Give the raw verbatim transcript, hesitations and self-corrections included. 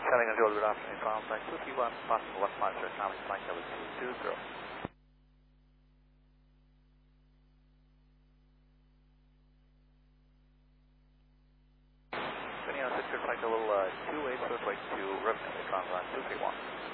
Charlie Control, good afternoon. From flight two three one, possible one Master, economic flight level two two zero. Spinning on Victor flight level uh, two eight, so flight two, revenue, from uh, two three one.